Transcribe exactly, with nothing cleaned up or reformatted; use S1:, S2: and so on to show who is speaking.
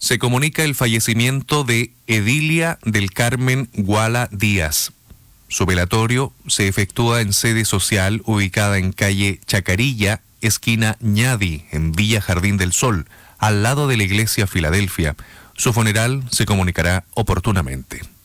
S1: Se comunica el fallecimiento de Edilia del Carmen Guala Díaz. Su velatorio se efectúa en sede social ubicada en calle Chacarilla, esquina Ñadi, en Villa Jardín del Sol, al lado de la iglesia Filadelfia. Su funeral se comunicará oportunamente.